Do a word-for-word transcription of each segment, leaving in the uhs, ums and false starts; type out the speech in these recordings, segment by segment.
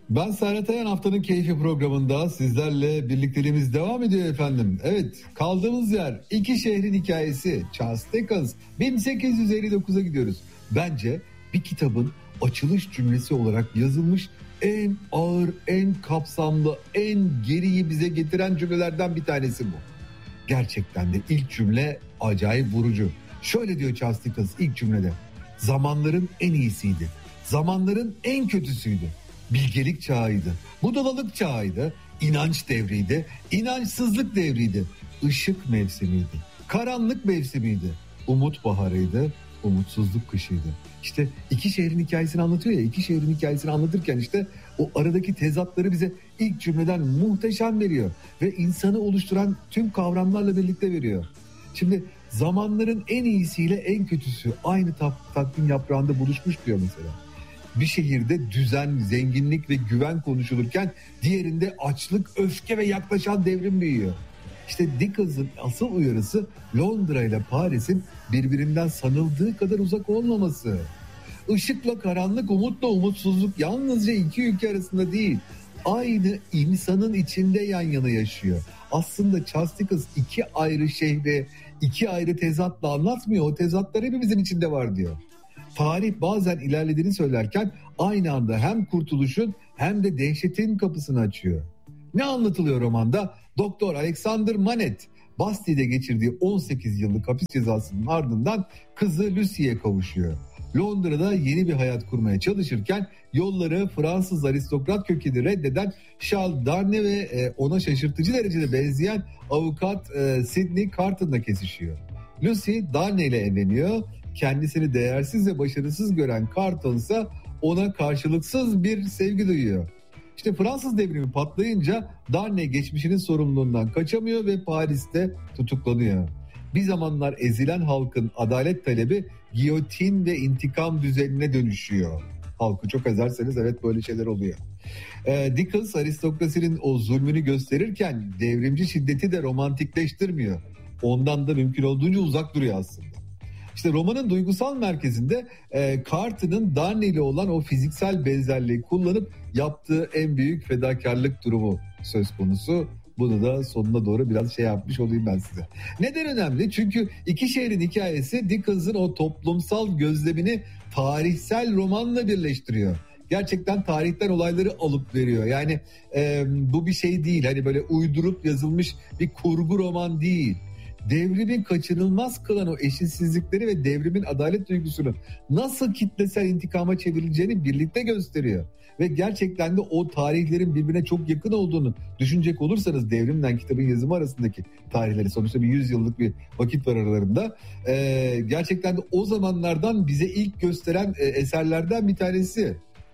Ben Serhat Ayan, haftanın keyfi programında sizlerle birlikteliğimiz devam ediyor efendim. Evet, kaldığımız yer iki şehrin hikayesi, Charles Dickens. bin sekiz yüz elli dokuza gidiyoruz. Bence bir kitabın açılış cümlesi olarak yazılmış en ağır, en kapsamlı, en geriyi bize getiren cümlelerden bir tanesi bu. Gerçekten de ilk cümle acayip vurucu. Şöyle diyor Charles Dickens ilk cümlede: zamanların en iyisiydi, zamanların en kötüsüydü. Bilgelik çağıydı, budalalık çağıydı, inanç devriydi, inançsızlık devriydi, ışık mevsimiydi, karanlık mevsimiydi, umut baharıydı, umutsuzluk kışıydı. İşte iki şehrin hikayesini anlatıyor ya, iki şehrin hikayesini anlatırken işte o aradaki tezatları bize ilk cümleden muhteşem veriyor ve insanı oluşturan tüm kavramlarla birlikte veriyor. Şimdi zamanların en iyisiyle en kötüsü aynı tak- takvim yaprağında buluşmuş diyor mesela. Bir şehirde düzen, zenginlik ve güven konuşulurken diğerinde açlık, öfke ve yaklaşan devrim büyüyor. İşte Dickens'ın asıl uyarısı Londra ile Paris'in birbirinden sanıldığı kadar uzak olmaması. Işıkla karanlık, umutla umutsuzluk yalnızca iki ülke arasında değil, aynı insanın içinde yan yana yaşıyor. Aslında Charles Dickens iki ayrı şehre, iki ayrı tezatla anlatmıyor. O tezatlar hepimizin içinde var diyor. Tarih bazen ilerlediğini söylerken aynı anda hem kurtuluşun hem de dehşetin kapısını açıyor. Ne anlatılıyor romanda? Doktor Alexander Manet, Bastille'de geçirdiği on sekiz yıllık hapis cezasının ardından kızı Lucy'ye kavuşuyor. Londra'da yeni bir hayat kurmaya çalışırken yolları Fransız aristokrat kökeni reddeden Charles Darnley ve ona şaşırtıcı derecede benzeyen avukat Sidney Carton'la kesişiyor. Lucy Darnley ile evleniyor. Kendisini değersiz ve başarısız gören Carton ise ona karşılıksız bir sevgi duyuyor. İşte Fransız devrimi patlayınca Darnley geçmişinin sorumluluğundan kaçamıyor ve Paris'te tutuklanıyor. Bir zamanlar ezilen halkın adalet talebi giyotin ve intikam düzenine dönüşüyor. Halkı çok ezerseniz evet böyle şeyler oluyor. Ee, Dickens aristokrasinin o zulmünü gösterirken devrimci şiddeti de romantikleştirmiyor. Ondan da mümkün olduğunca uzak duruyor aslında. İşte romanın duygusal merkezinde e, Carton'ın Darnley ile olan o fiziksel benzerliği kullanıp yaptığı en büyük fedakarlık durumu söz konusu. Bunu da sonuna doğru biraz şey yapmış olayım ben size. Neden önemli? Çünkü iki şehrin hikayesi Dickens'ın o toplumsal gözlemini tarihsel romanla birleştiriyor. Gerçekten tarihten olayları alıp veriyor. Yani e, bu bir şey değil. Hani böyle uydurup yazılmış bir kurgu roman değil. Devrimin kaçınılmaz kılan o eşitsizlikleri ve devrimin adalet duygusunu nasıl kitlesel intikama çevrileceğini birlikte gösteriyor. Ve gerçekten de o tarihlerin birbirine çok yakın olduğunu düşünecek olursanız devrimden kitabın yazımı arasındaki tarihleri, sonuçta bir yüz yıllık bir vakit var aralarında. Ee, gerçekten de o zamanlardan bize ilk gösteren e, eserlerden bir tanesi.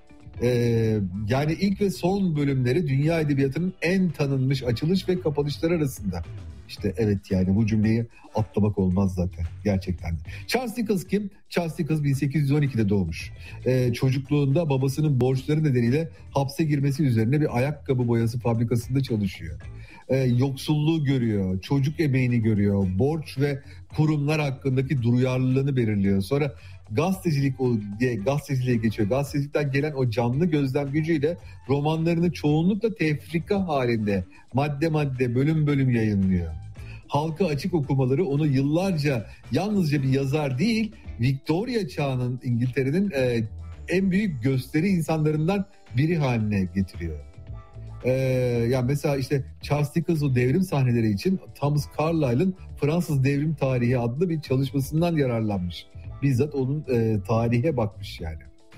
Ee, yani ilk ve son bölümleri dünya edebiyatının en tanınmış açılış ve kapanışları arasında. İşte evet, yani bu cümleyi atlamak olmaz zaten gerçekten de. Charles Dickens kim? Charles Dickens bin sekiz yüz on ikide doğmuş. Ee, çocukluğunda babasının borçları nedeniyle hapse girmesi üzerine bir ayakkabı boyası fabrikasında çalışıyor. Ee, yoksulluğu görüyor, çocuk emeğini görüyor, borç ve kurumlar hakkındaki duyarlılığını belirliyor. Sonra gazetecilik o diye gazeteciliğe geçiyor. Gazetecilikten gelen o canlı gözlem gücüyle romanlarını çoğunlukla tefrika halinde madde madde bölüm bölüm yayınlıyor. Halka açık okumaları onu yıllarca yalnızca bir yazar değil, Victoria çağının İngiltere'nin e, en büyük gösteri insanlarından biri haline getiriyor. Ee, yani mesela işte Charles Dickens o devrim sahneleri için Thomas Carlyle'ın Fransız Devrim Tarihi adlı bir çalışmasından yararlanmış. Bizzat onun e, tarihe bakmış yani.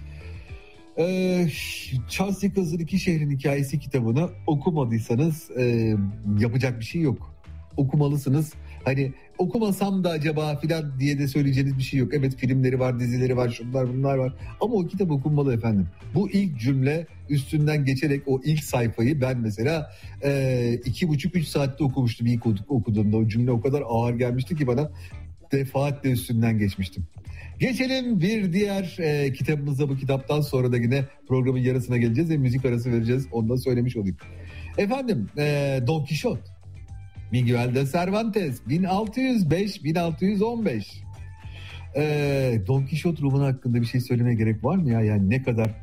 Ee, Charles Dickens'ın İki Şehrin Hikayesi kitabını okumadıysanız e, yapacak bir şey yok. Okumalısınız. Hani okumasam da acaba filan diye de söyleyeceğiniz bir şey yok. Evet, filmleri var, dizileri var, şunlar bunlar var. Ama o kitap okunmalı efendim. Bu ilk cümle üstünden geçerek o ilk sayfayı ben mesela e, iki buçuk üç saatte okumuştum ilk okuduğumda. O cümle o kadar ağır gelmişti ki bana, defaatle üstünden geçmiştim. Geçelim bir diğer e, kitabımıza. Bu kitaptan sonra da yine programın yarısına geleceğiz ve müzik arası vereceğiz. Onu da söylemiş olayım. Efendim e, Don Quixote, Miguel de Cervantes, bin altı yüz beş bin altı yüz on beş. Ee, Don Quixote romanı hakkında bir şey söylemeye gerek var mı ya? Yani ne kadar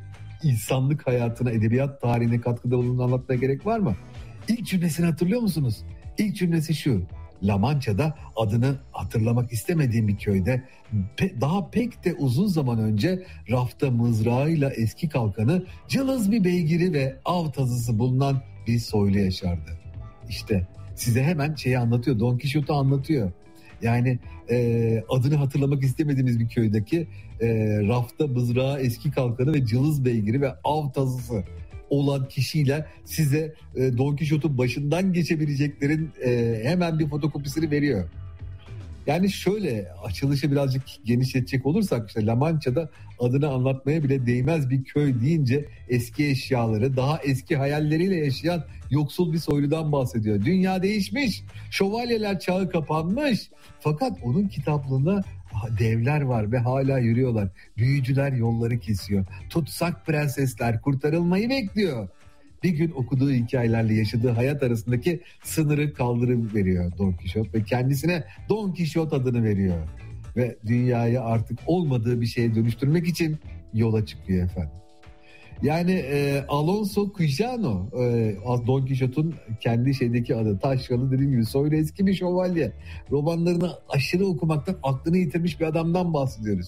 insanlık hayatına, edebiyat tarihine katkıda bulunduğunu anlatmaya gerek var mı? İlk cümlesini hatırlıyor musunuz? İlk cümlesi şu: La Mancha'da adını hatırlamak istemediğim bir köyde pe- daha pek de uzun zaman önce rafta mızrağıyla eski kalkanı, cılız bir beygiri ve av tazısı bulunan bir soylu yaşardı. İşte size hemen şeyi anlatıyor, Don Quixote'u anlatıyor. Yani e, adını hatırlamak istemediğimiz bir köydeki e, rafta mızrağı, eski kalkanı ve cılız beygiri ve av tazısı olan kişiyle size e, Don Quixote'un başından geçebileceklerin e, hemen bir fotokopisini veriyor. Yani şöyle açılışı birazcık genişletecek olursak, işte La Mancha'da adını anlatmaya bile değmez bir köy deyince eski eşyaları, daha eski hayalleriyle yaşayan yoksul bir soyludan bahsediyor. Dünya değişmiş, şövalyeler çağı kapanmış, fakat onun kitaplığında devler var ve hala yürüyorlar. Büyücüler yolları kesiyor. Tutsak prensesler kurtarılmayı bekliyor. Bir gün okuduğu hikayelerle yaşadığı hayat arasındaki sınırı kaldırıveriyor Don Quixote ve kendisine Don Quixote adını veriyor. Ve dünyayı artık olmadığı bir şeye dönüştürmek için yola çıkıyor efendim. Yani e, Alonso Quijano, e, Don Quixote'un kendi şeydeki adı, taşralı, dediğim gibi soylu eski bir şövalye. Romanlarını aşırı okumaktan aklını yitirmiş bir adamdan bahsediyoruz.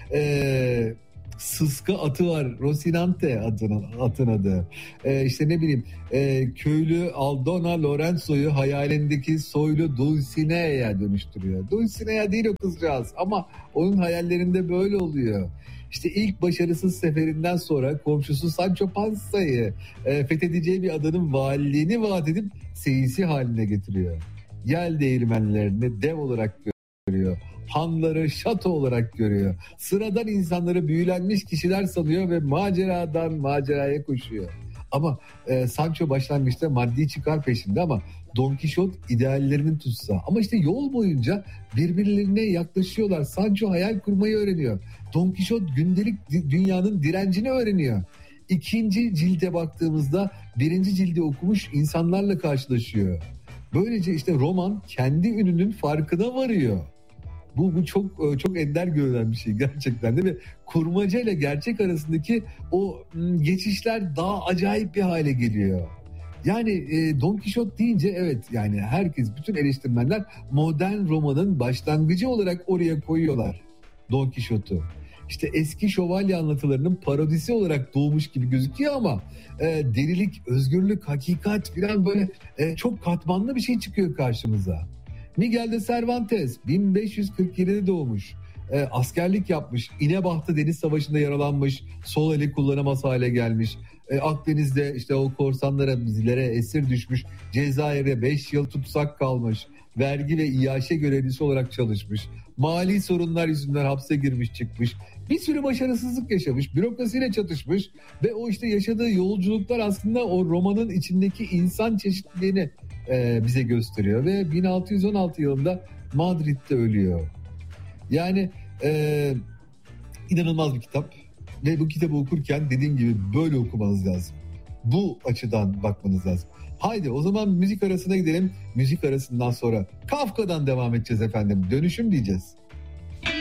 Eee Sıska atı var, Rocinante adının, atın adı. Ee, işte ne bileyim e, köylü Aldona Lorenzo'yu hayalindeki soylu Dulcinea'ya dönüştürüyor. Dulcinea değil o kızcağız ama onun hayallerinde böyle oluyor. İşte ilk başarısız seferinden sonra komşusu Sancho Panza'yı e, fethedeceği bir adanın valiliğini vaat edip seyisi haline getiriyor. Yel değirmenlerini dev olarak görüyor. Hanları şato olarak görüyor. Sıradan insanları büyülenmiş kişiler sanıyor ve maceradan maceraya koşuyor. Ama e, Sancho başlangıçta maddi çıkar peşinde ama Don Quixote ideallerinin tutsağı. Ama işte yol boyunca birbirlerine yaklaşıyorlar. Sancho hayal kurmayı öğreniyor. Don Quixote gündelik di- dünyanın direncini öğreniyor. İkinci cilde baktığımızda birinci cildi okumuş insanlarla karşılaşıyor. Böylece işte roman kendi ününün farkına varıyor. Bu, bu çok çok ender görülen bir şey gerçekten de ve kurmaca ile gerçek arasındaki o geçişler daha acayip bir hale geliyor. Yani e, Don Quixote deyince evet, yani herkes, bütün eleştirmenler modern romanın başlangıcı olarak oraya koyuyorlar Don Quixote'u. İşte eski şövalye anlatılarının parodisi olarak doğmuş gibi gözüküyor ama e, delilik, özgürlük, hakikat falan böyle e, çok katmanlı bir şey çıkıyor karşımıza. Miguel de Cervantes bin beş yüz kırk yedide doğmuş. E, askerlik yapmış. İnebahtı Deniz Savaşı'nda yaralanmış. Sol eli kullanamaz hale gelmiş. E, Akdeniz'de işte o korsanlara, bizlere esir düşmüş. Cezayir'de beş yıl tutsak kalmış. Vergi ve iaşe görevlisi olarak çalışmış. Mali sorunlar yüzünden hapse girmiş çıkmış. Bir sürü başarısızlık yaşamış. Bürokrasiyle çatışmış. Ve o işte yaşadığı yolculuklar aslında o romanın içindeki insan çeşitliliğini e, bize gösteriyor. Ve bin altı yüz on altı yılında Madrid'de ölüyor. Yani e, inanılmaz bir kitap. Ve bu kitabı okurken dediğim gibi böyle okumanız lazım. Bu açıdan bakmanız lazım. Haydi o zaman müzik arasına gidelim. Müzik arasından sonra Kafka'dan devam edeceğiz efendim. Dönüşüm diyeceğiz.